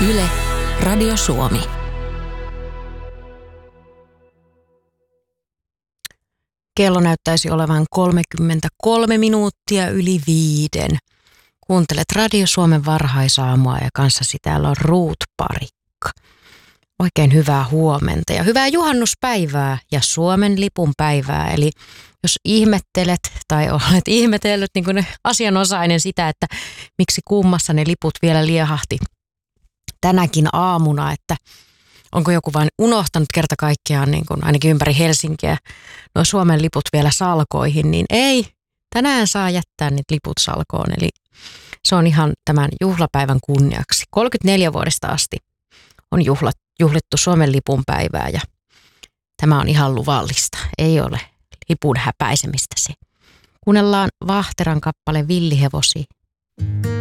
Yle, Radio Suomi. Kello näyttäisi olevan 33 minuuttia yli 5. Kuuntelet Radio Suomen varhaisaamua ja kanssasi täällä on Ruut Parikka. Oikein hyvää huomenta ja hyvää juhannuspäivää ja Suomen lipun päivää. Eli jos ihmettelet tai olet ihmetellyt niin kuin asianosainen sitä, että miksi kummassa ne liput vielä liehahti tänäkin aamuna, että onko joku vain unohtanut kerta kaikkiaan niin kuin ainakin ympäri Helsinkiä nuo Suomen liput vielä salkoihin, niin ei. Tänään saa jättää niitä liput salkoon, eli se on ihan tämän juhlapäivän kunniaksi. 34 vuodesta asti on juhlittu Suomen lipun päivää ja tämä on ihan luvallista. Ei ole lipun häpäisemistä se. Kuunnellaan Vahteran kappale Villihevosi.